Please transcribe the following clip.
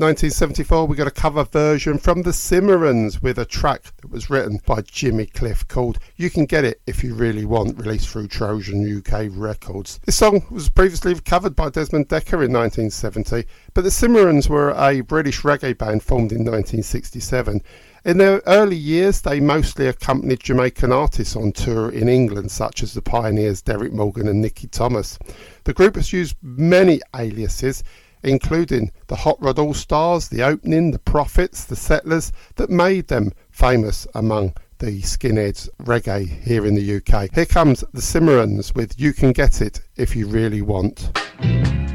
1974, we got a cover version from the Cimarrons with a track that was written by Jimmy Cliff called You Can Get It If You Really Want, released through Trojan UK Records. This song was previously covered by Desmond Dekker in 1970, but the Cimarrons were a British reggae band formed in 1967. In their early years, they mostly accompanied Jamaican artists on tour in England, such as the pioneers Derrick Morgan and Nicky Thomas. The group has used many aliases, including the Hot Rod All-Stars, the Opening, the Prophets, the Settlers, that made them famous among the skinheads reggae here in the UK. Here comes the Cimarrons with You Can Get It If You Really Want.